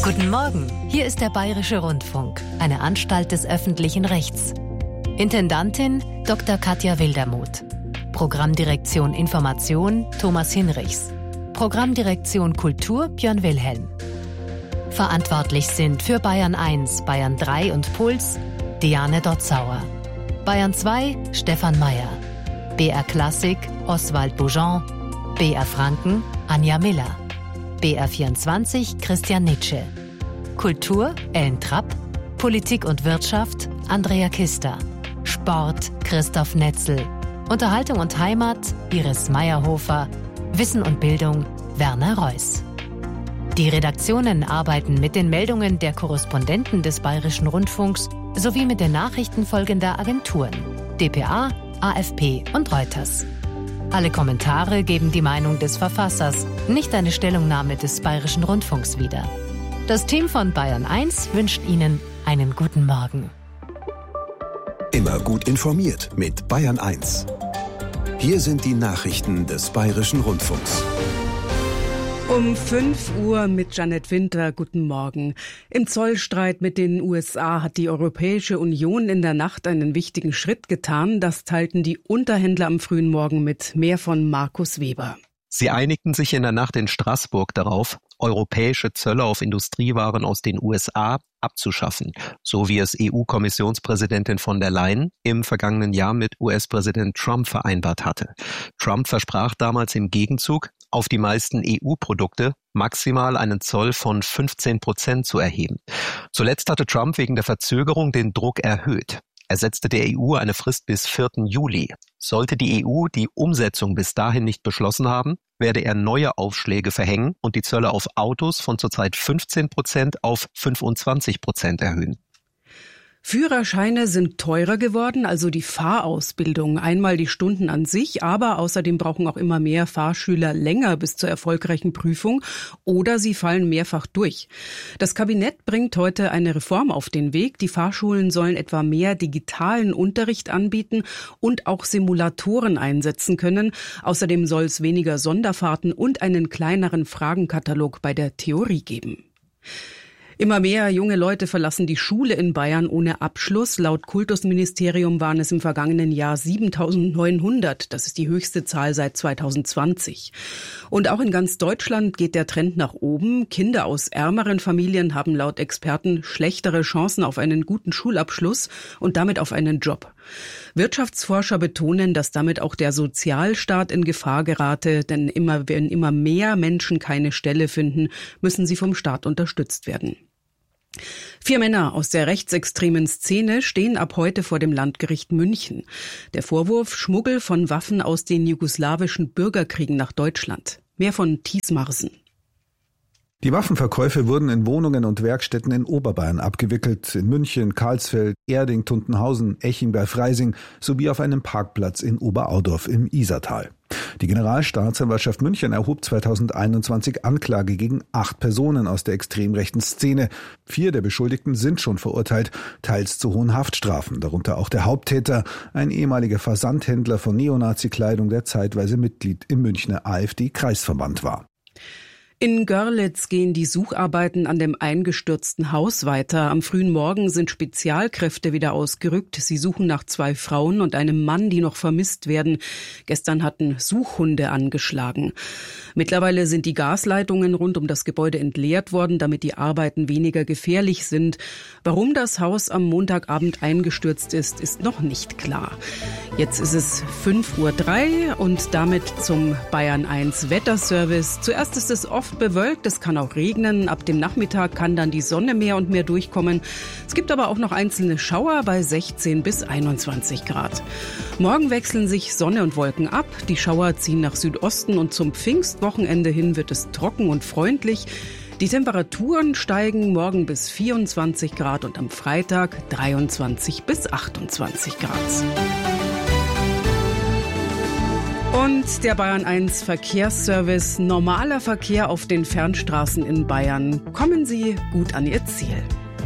Guten Morgen, hier ist der Bayerische Rundfunk, eine Anstalt des öffentlichen Rechts. Intendantin Dr. Katja Wildermuth. Programmdirektion Information Thomas Hinrichs. Programmdirektion Kultur Björn Wilhelm. Verantwortlich sind für Bayern 1, Bayern 3 und Puls Diane Dotzauer. Bayern 2 Stefan Mayer. BR Klassik Oswald Boujon. BR Franken Anja Miller. BR24 Christian Nitsche. Kultur Ellen Trapp. Politik und Wirtschaft Andrea Kister. Sport Christoph Netzel. Unterhaltung und Heimat Iris Meyerhofer. Wissen und Bildung Werner Reuss. Die Redaktionen arbeiten mit den Meldungen der Korrespondenten des Bayerischen Rundfunks sowie mit den Nachrichten folgender Agenturen: dpa, AFP und Reuters. Alle Kommentare geben die Meinung des Verfassers, nicht eine Stellungnahme des Bayerischen Rundfunks wieder. Das Team von Bayern 1 wünscht Ihnen einen guten Morgen. Immer gut informiert mit Bayern 1. Hier sind die Nachrichten des Bayerischen Rundfunks. Um 5 Uhr mit Janet Winter. Guten Morgen. Im Zollstreit mit den USA hat die Europäische Union in der Nacht einen wichtigen Schritt getan. Das teilten die Unterhändler am frühen Morgen mit. Mehr von Markus Weber. Sie einigten sich in der Nacht in Straßburg darauf, europäische Zölle auf Industriewaren aus den USA abzuschaffen, so wie es EU-Kommissionspräsidentin von der Leyen im vergangenen Jahr mit US-Präsident Trump vereinbart hatte. Trump versprach damals im Gegenzug, auf die meisten EU-Produkte maximal einen Zoll von 15% zu erheben. Zuletzt hatte Trump wegen der Verzögerung den Druck erhöht. Er setzte der EU eine Frist bis 4. Juli. Sollte die EU die Umsetzung bis dahin nicht beschlossen haben, werde er neue Aufschläge verhängen und die Zölle auf Autos von zurzeit 15% auf 25% erhöhen. Führerscheine sind teurer geworden, also die Fahrausbildung. Einmal die Stunden an sich, aber außerdem brauchen auch immer mehr Fahrschüler länger bis zur erfolgreichen Prüfung oder sie fallen mehrfach durch. Das Kabinett bringt heute eine Reform auf den Weg. Die Fahrschulen sollen etwa mehr digitalen Unterricht anbieten und auch Simulatoren einsetzen können. Außerdem soll es weniger Sonderfahrten und einen kleineren Fragenkatalog bei der Theorie geben. Immer mehr junge Leute verlassen die Schule in Bayern ohne Abschluss. Laut Kultusministerium waren es im vergangenen Jahr 7.900. Das ist die höchste Zahl seit 2020. Und auch in ganz Deutschland geht der Trend nach oben. Kinder aus ärmeren Familien haben laut Experten schlechtere Chancen auf einen guten Schulabschluss und damit auf einen Job. Wirtschaftsforscher betonen, dass damit auch der Sozialstaat in Gefahr gerate, denn wenn immer mehr Menschen keine Stelle finden, müssen sie vom Staat unterstützt werden. 4 Männer aus der rechtsextremen Szene stehen ab heute vor dem Landgericht München. Der Vorwurf: Schmuggel von Waffen aus den jugoslawischen Bürgerkriegen nach Deutschland. Mehr von Thies Marsen. Die Waffenverkäufe wurden in Wohnungen und Werkstätten in Oberbayern abgewickelt, in München, Karlsfeld, Erding, Tuntenhausen, Eching bei Freising sowie auf einem Parkplatz in Oberaudorf im Isartal. Die Generalstaatsanwaltschaft München erhob 2021 Anklage gegen 8 Personen aus der extrem rechten Szene. 4 der Beschuldigten sind schon verurteilt, teils zu hohen Haftstrafen, darunter auch der Haupttäter, ein ehemaliger Versandhändler von Neonazi-Kleidung, der zeitweise Mitglied im Münchner AfD-Kreisverband war. In Görlitz gehen die Sucharbeiten an dem eingestürzten Haus weiter. Am frühen Morgen sind Spezialkräfte wieder ausgerückt. Sie suchen nach 2 Frauen und einem Mann, die noch vermisst werden. Gestern hatten Suchhunde angeschlagen. Mittlerweile sind die Gasleitungen rund um das Gebäude entleert worden, damit die Arbeiten weniger gefährlich sind. Warum das Haus am Montagabend eingestürzt ist, ist noch nicht klar. Jetzt ist es 5:03 Uhr und damit zum Bayern 1 Wetterservice. Zuerst ist es oft bewölkt, es kann auch regnen. Ab dem Nachmittag kann dann die Sonne mehr und mehr durchkommen. Es gibt aber auch noch einzelne Schauer bei 16 bis 21 Grad. Morgen wechseln sich Sonne und Wolken ab. Die Schauer ziehen nach Südosten und zum Pfingstwochenende hin wird es trocken und freundlich. Die Temperaturen steigen morgen bis 24 Grad und am Freitag 23 bis 28 Grad. Und der Bayern 1 Verkehrsservice. Normaler Verkehr auf den Fernstraßen in Bayern. Kommen Sie gut an Ihr Ziel.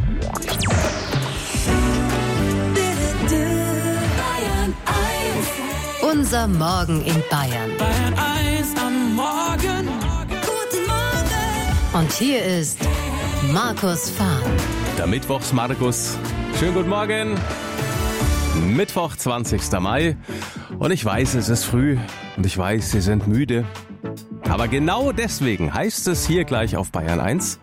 Unser Morgen in Bayern. Bayern 1 am Morgen. Guten Morgen. Und hier ist Markus Fahr. Der Mittwochs-Markus. Schönen guten Morgen. Mittwoch, 20. Mai. Und ich weiß, es ist früh und ich weiß, Sie sind müde. Aber genau deswegen heißt es hier gleich auf Bayern 1.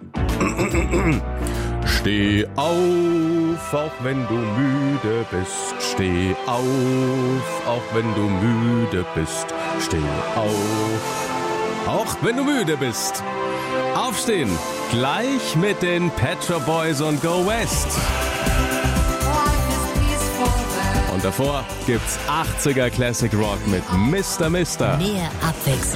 Steh auf, auch wenn du müde bist. Steh auf, auch wenn du müde bist. Steh auf, auch wenn du müde bist. Aufstehen, gleich mit den Pet Shop Boys und Go West. Und davor gibt's 80er Classic Rock mit Mr. Mister. Mehr Abwechslung.